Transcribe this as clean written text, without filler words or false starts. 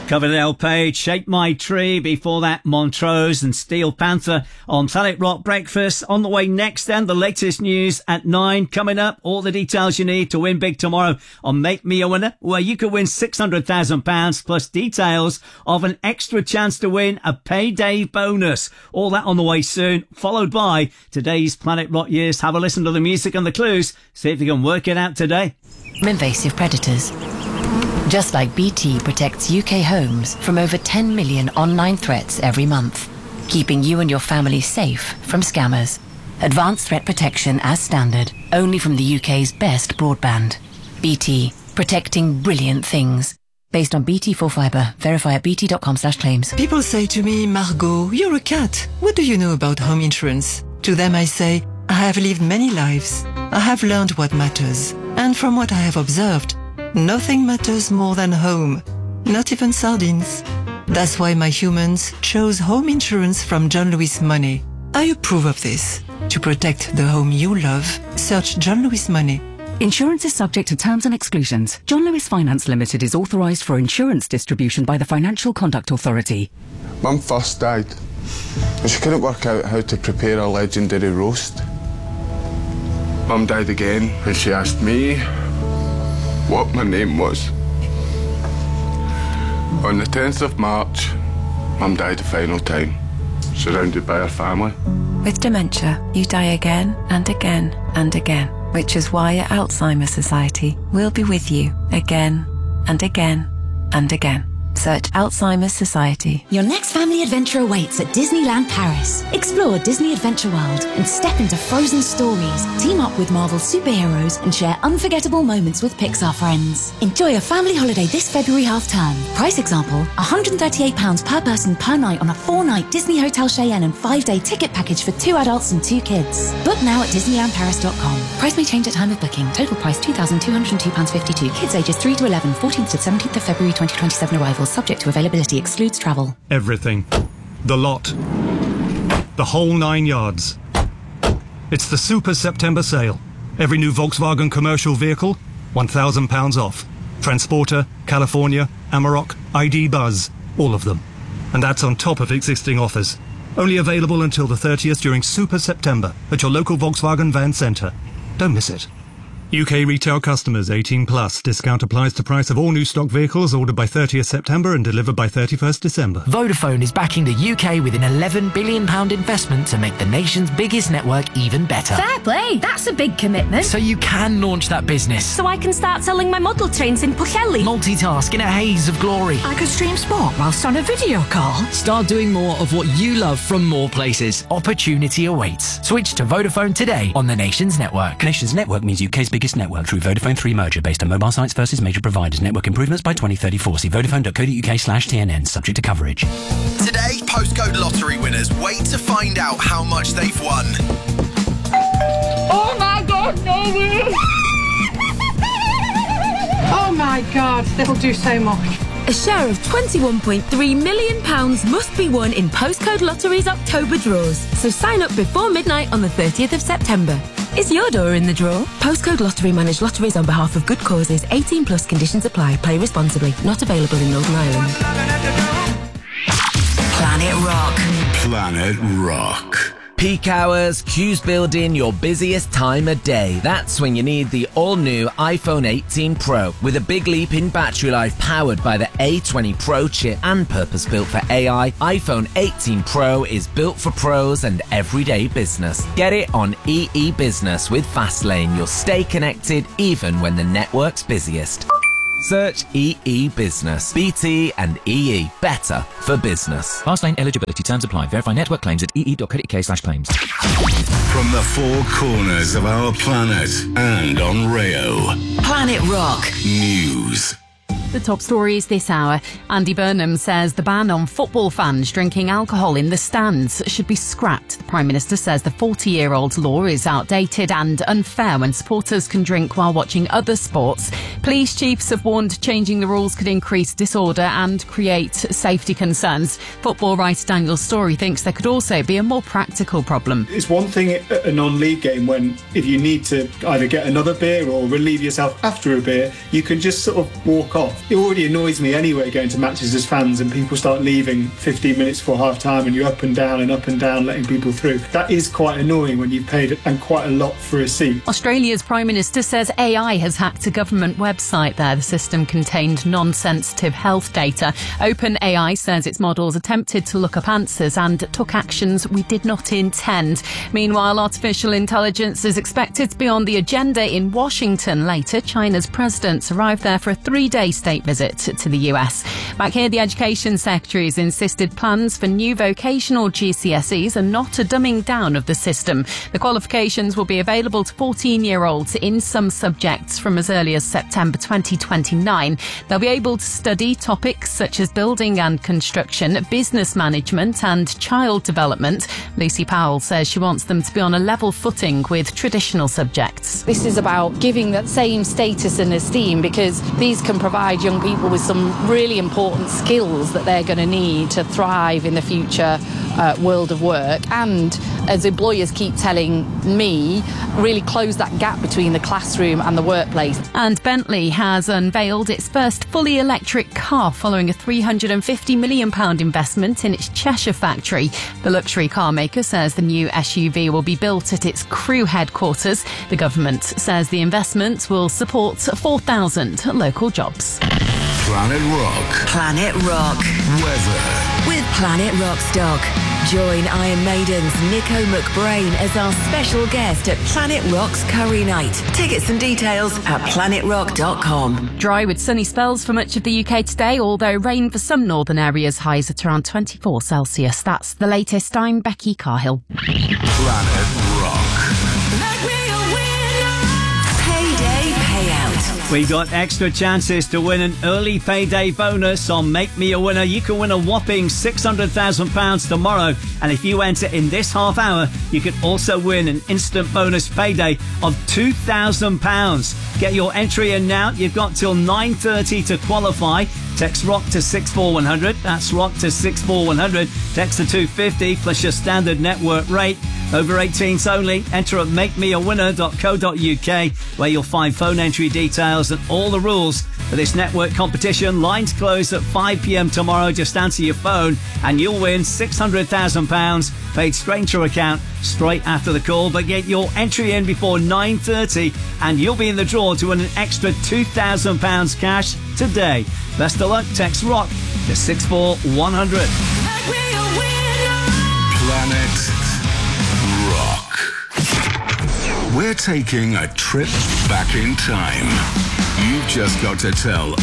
Coverdale Page, Shape My Tree. Before that, Montrose and Steel Panther on Planet Rock Breakfast. On the way next then, the latest news at 9. Coming up, all the details you need to win big tomorrow on Make Me a Winner, where you could win £600,000 plus details of an extra chance to win a payday bonus. All that on the way soon, followed by today's Planet Rock Years. Have a listen to the music and the clues. See if you can work it out today. Invasive predators. Just like BT protects UK homes from over 10 million online threats every month, keeping you and your family safe from scammers. Advanced threat protection as standard, only from the UK's best broadband. BT, protecting brilliant things. Based on BT4 Fibre. Verify at bt.com/claims. People say to me, Margot, you're a cat. What do you know about home insurance? To them I say, I have lived many lives. I have learned what matters. And from what I have observed, nothing matters more than home. Not even sardines. That's why my humans chose home insurance from John Lewis Money. I approve of this. To protect the home you love, search John Lewis Money. Insurance is subject to terms and exclusions. John Lewis Finance Limited is authorised for insurance distribution by the Financial Conduct Authority. Mum first died, and she couldn't work out how to prepare a legendary roast. Mum died again, and she asked me what my name was. On the 10th of March, Mum died the final time, surrounded by her family. With dementia, you die again and again and again, which is why at Alzheimer's Society, we'll be with you again and again and again. Search Alzheimer's Society. Your next family adventure awaits at Disneyland Paris. Explore Disney Adventure World and step into frozen stories. Team up with Marvel superheroes and share unforgettable moments with Pixar friends. Enjoy a family holiday this February half-term. Price example, £138 per person per night on a 4-night Disney Hotel Cheyenne and 5-day ticket package for 2 adults and 2 kids. Book now at disneylandparis.com. Price may change at time of booking. Total price £2,202.52. Kids ages 3 to 11, 14th to 17th of February 2027 arrival. Subject to availability, excludes travel. Everything. The lot. The whole 9 yards. It's the Super September sale. Every new Volkswagen commercial vehicle, £1,000 off. Transporter, California, Amarok, ID Buzz, all of them. And that's on top of existing offers. Only available until the 30th during Super September at your local Volkswagen van centre. Don't miss it. UK retail customers 18 plus. Discount applies to price of all new stock vehicles ordered by 30th September and delivered by 31st December. Vodafone is backing the UK with an £11 billion investment to make the nation's biggest network even better. Fair play, that's a big commitment. So you can launch that business. So I can start selling my model trains in Pwllheli. Multitask in a haze of glory. I could stream sport whilst on a video call. Start doing more of what you love from more places. Opportunity awaits. Switch to Vodafone today on the nation's network. Nation's network means UK's biggest network through Vodafone 3 merger based on mobile sites versus major providers. Network improvements by 2034. See vodafone.co.uk/TNN. Subject to coverage. Today, postcode lottery winners wait to find out how much they've won. Oh my God, no! Oh my God, that'll do so much. A share of £21.3 million must be won in Postcode Lottery's October draws. So sign up before midnight on the 30th of September. Is your door in the draw? Postcode Lottery manage lotteries on behalf of good causes. 18 plus conditions apply. Play responsibly. Not available in Northern Ireland. Planet Rock. Planet Rock. Peak hours, queues build in your busiest time of day. That's when you need the all-new iPhone 18 Pro. With a big leap in battery life powered by the A20 Pro chip and purpose-built for AI, iPhone 18 Pro is built for pros and everyday business. Get it on EE Business with Fastlane. You'll stay connected even when the network's busiest. Search EE Business. BT and EE. Better for business. Fastlane eligibility terms apply. Verify network claims at ee.co.uk/claims. From the four corners of our planet and on Rayo. Planet Rock. News. The top stories this hour. Andy Burnham says the ban on football fans drinking alcohol in the stands should be scrapped. The Prime Minister says the 40-year-old law is outdated and unfair when supporters can drink while watching other sports. Police chiefs have warned changing the rules could increase disorder and create safety concerns. Football writer Daniel Storey thinks there could also be a more practical problem. It's one thing at a non-league game when if you need to either get another beer or relieve yourself after a beer, you can just sort of walk off. It already annoys me anyway going to matches as fans and people start leaving 15 minutes before half time and you're up and down letting people through. That is quite annoying when you've paid and quite a lot for a seat. Australia's Prime Minister says AI has hacked a government website there. The system contained non-sensitive health data. OpenAI says its models attempted to look up answers and took actions we did not intend. Meanwhile, artificial intelligence is expected to be on the agenda in Washington later. China's president arrived there for a 3-day state visit to the US. Back here, the Education Secretary has insisted plans for new vocational GCSEs are not a dumbing down of the system. The qualifications will be available to 14-year-olds in some subjects from as early as September 2029. They'll be able to study topics such as building and construction, business management and child development. Lucy Powell says she wants them to be on a level footing with traditional subjects. This is about giving that same status and esteem, because these can provide young people with some really important skills that they're going to need to thrive in the future world of work, and as employers keep telling me, really close that gap between the classroom and the workplace. And Bentley has unveiled its first fully electric car following a £350 million investment in its Cheshire factory. The luxury car maker says the new SUV will be built at its Crewe headquarters. The government says the investment will support 4,000 local jobs. Planet Rock. Planet Rock. Weather. With Planet Rock Stock. Join Iron Maiden's Nico McBrain as our special guest at Planet Rock's Curry Night. Tickets and details at planetrock.com. Dry with sunny spells for much of the UK today, although rain for some northern areas, highs at around 24 Celsius. That's the latest. I'm Becky Carhill. Planet Rock. We've got extra chances to win an early payday bonus on Make Me a Winner. You can win a whopping £600,000 tomorrow. And if you enter in this half hour, you could also win an instant bonus payday of £2,000. Get your entry in now. You've got till 9:30 to qualify. Text ROCK to 64100. That's ROCK to 64100. Text to 250 plus your standard network rate. Over 18s only. Enter at makemeawinner.co.uk, where you'll find phone entry details and all the rules for this network competition. Lines close at 5 p.m. tomorrow. Just answer your phone and you'll win £600,000 paid straight into your account straight after the call. But get your entry in before 9:30 and you'll be in the draw to win an extra £2,000 cash today. Best of luck. Text ROCK to 64100. Planet Rock. We're taking a trip back in time. You've just got to tell